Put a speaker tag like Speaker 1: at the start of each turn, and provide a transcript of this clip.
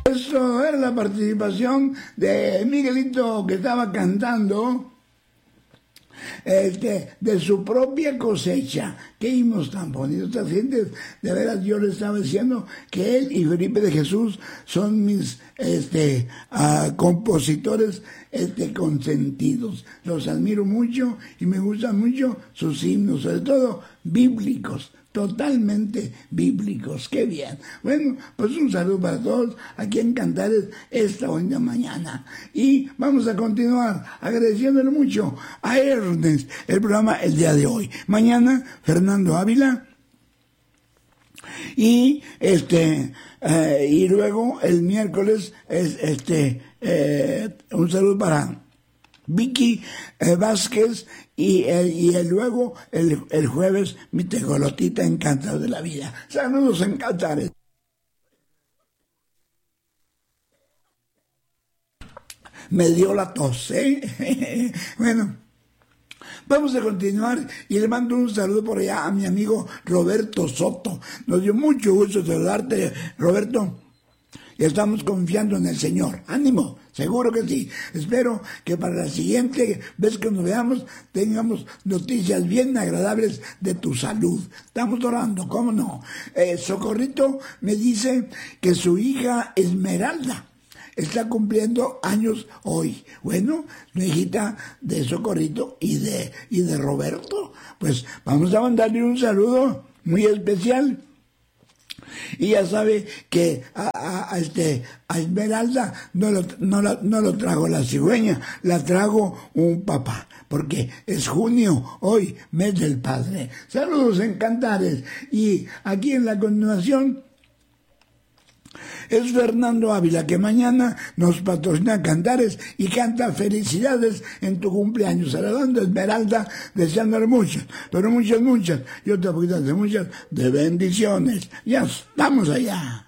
Speaker 1: Eso era la participación de Miguelito, que estaba cantando de su propia cosecha. Qué himnos tan bonitos. Estas gentes, de veras, yo les estaba diciendo que él y Felipe de Jesús son mis compositores consentidos. Los admiro mucho y me gustan mucho sus himnos, sobre todo bíblicos, totalmente bíblicos. Qué bien. Bueno, pues un saludo para todos aquí en Cantares esta bonita mañana. Y vamos a continuar agradeciéndole mucho a Ernest el programa el día de hoy. Mañana, Fernando Ávila. Y y luego el miércoles es un saludo para Vicky Vázquez y luego el jueves mi tejolotita encantado de la vida. Saludos en Cantares. Me dio la tos, ¿eh? Bueno, vamos a continuar y le mando un saludo por allá a mi amigo Roberto Soto. Nos dio mucho gusto saludarte, Roberto. Y estamos confiando en el Señor. ¡Ánimo! Seguro que sí. Espero que para la siguiente vez que nos veamos tengamos noticias bien agradables de tu salud. Estamos orando, ¿cómo no? Socorrito me dice que su hija Esmeralda está cumpliendo años hoy. Bueno, mi hijita de Socorrito y de Roberto, pues vamos a mandarle un saludo muy especial. Y ya sabe que a Esmeralda no lo trago la cigüeña, la trago un papá, porque es junio, hoy, mes del padre. Saludos en Cantares. Y aquí en la continuación es Fernando Ávila, que mañana nos patrocina Cantares y canta felicidades en tu cumpleaños. Saludando a Esmeralda, deseándole muchas, pero muchas, y otra poquita de muchas, de bendiciones. Ya estamos allá.